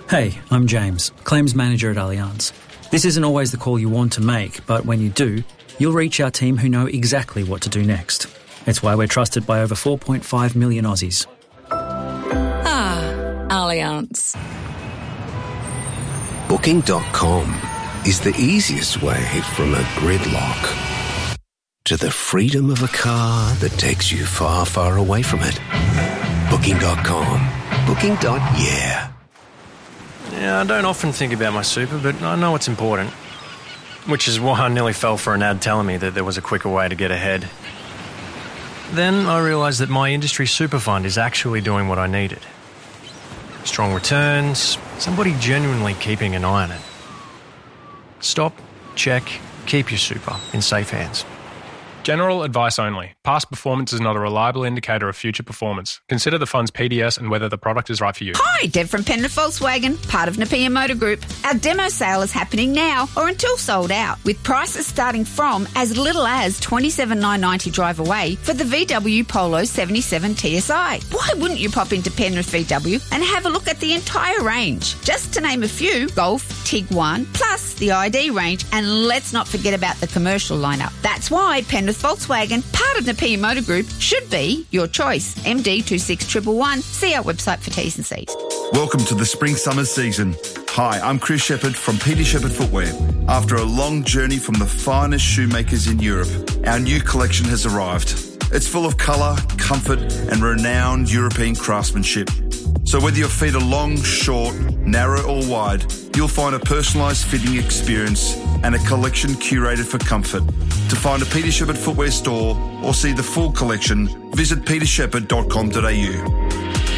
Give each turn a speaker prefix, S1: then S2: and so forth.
S1: Hey, I'm James, Claims Manager at Allianz. This isn't always the call you want to make, but when you do, you'll reach our team who know exactly what to do next. It's why we're trusted by over 4.5 million Aussies.
S2: Ah, Allianz.
S3: Booking.com is the easiest way from a gridlock to the freedom of a car that takes you far, far away from it. Booking.com. Booking.yeah.
S4: Yeah, I don't often think about my super, but I know it's important. Which is why I nearly fell for an ad telling me that there was a quicker way to get ahead. Then I realised that my industry super fund is actually doing what I needed. Strong returns, somebody genuinely keeping an eye on it. Stop, check, keep your super in safe hands.
S5: General advice only. Past performance is not a reliable indicator of future performance. Consider the fund's PDS and whether the product is right for you.
S6: Hi, Deb from Penrith Volkswagen, part of Napier Motor Group. Our demo sale is happening now or until sold out, with prices starting from as little as $27,990 drive away for the VW Polo 77 TSI. Why wouldn't you pop into Penrith VW and have a look at the entire range? Just to name a few, Golf, Tiguan, plus the ID range, and let's not forget about the commercial lineup. That's why Penrith Volkswagen, part of Napier Motor Group, should be your choice. MD 26111. See our website for T's and C's.
S7: Welcome to the spring-summer season. Hi, I'm Chris Shepherd from Peter Shepherd Footwear. After a long journey from the finest shoemakers in Europe, our new collection has arrived. It's full of colour, comfort and renowned European craftsmanship. So whether your feet are long, short, narrow or wide, you'll find a personalised fitting experience and a collection curated for comfort. To find a Peter Shepherd Footwear store or see the full collection, visit petershepherd.com.au.